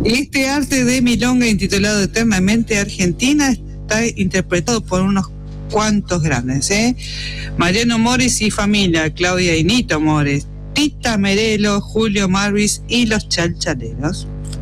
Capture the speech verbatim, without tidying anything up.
Este arte de milonga intitulado Eternamente Argentina está interpretado por unos cuantos grandes, ¿eh? Mariano Mores y familia, Claudia y Nito Mores, Tita Merelo, Julio Marvis y los Chalchaleros.